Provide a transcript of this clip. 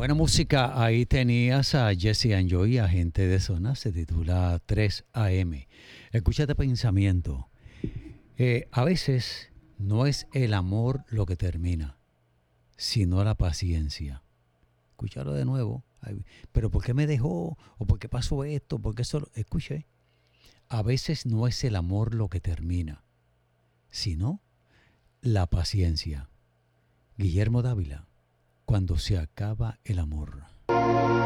Buena música, ahí tenías a Jesse and Joy, agente de zona, se titula 3 AM. Escúchate pensamiento. A veces no es el amor lo que termina, sino la paciencia. Escúchalo de nuevo. Ay, pero ¿por qué me dejó? ¿O por qué pasó esto? ¿Por qué solo? Escuche. A veces no es el amor lo que termina, sino la paciencia. Guillermo Dávila, cuando se acaba el amor.